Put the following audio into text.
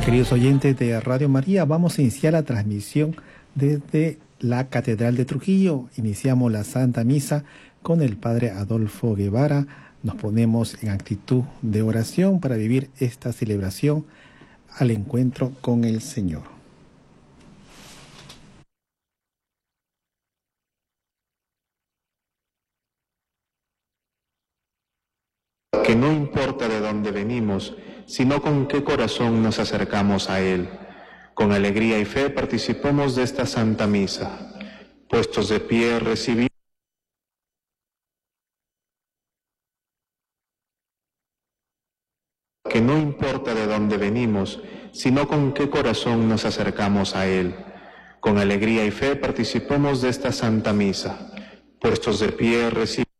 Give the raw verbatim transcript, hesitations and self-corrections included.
Queridos oyentes de Radio María, vamos a iniciar la transmisión desde la Catedral de Trujillo. Iniciamos la Santa Misa con el Padre Adolfo Guevara. Nos ponemos en actitud de oración para vivir esta celebración al encuentro con el Señor. Que no importa de dónde venimos, sino con qué corazón nos acercamos a Él. Con alegría y fe participemos de esta Santa Misa. Puestos de pie, recibimos. Que no importa de dónde venimos, sino con qué corazón nos acercamos a Él. Con alegría y fe participemos de esta Santa Misa. Puestos de pie, recibimos.